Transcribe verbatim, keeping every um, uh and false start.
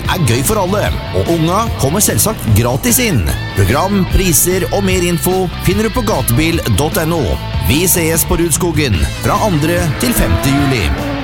er gøy for alle, og unga kommer selvsagt gratis inn. Program, priser og mer info finner du på gatebil punktum no. Vi ses på Rudskogen fra andre til femte juli.